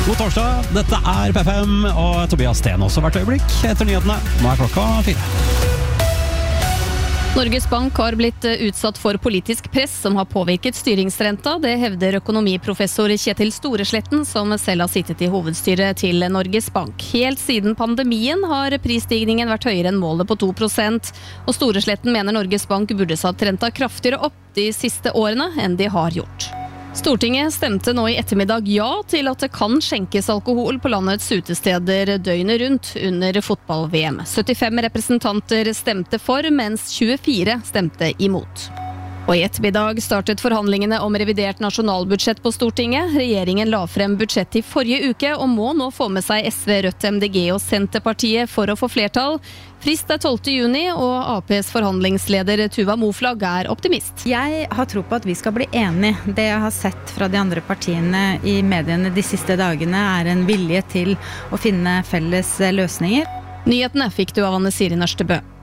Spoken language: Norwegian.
God torsdag, dette P5, og Tobias Sten også hvert øyeblikk etter nyhetene. Nå klokka 4. Norges Bank har blitt utsatt for politisk press som har påvirket styringsrenta. Det hevder økonomiprofessor Kjetil Storesletten, som selv har sittet i hovedstyret til Norges Bank. Helt siden pandemien har prisstigningen vært høyere enn målet på 2%, og Storesletten mener Norges Bank burde satt renta kraftigere opp de siste årene enn de har gjort. Stortinget stemte nå i ettermiddag ja til at det kan skjenkes alkohol på landets utesteder døgnet rundt under fotball-VM. 75 representanter stemte for, mens 24 stemte imot. Og i ettermiddag startet forhandlingene om revidert nasjonalbudsjett på Stortinget. Regjeringen la frem budsjett i forrige uke og må nå få med seg SV, Rødt, MDG og Senterpartiet for å få flertall. Frist 12. juni, og APs forhandlingsleder Tuva Moflag er optimist. Jeg har tro på at vi skal bli enige. Det jeg har sett fra de andre partiene i mediene de siste dagene er en vilje til å finne felles løsninger. Nyhetene fikk du av Anne Siri Nørstebø.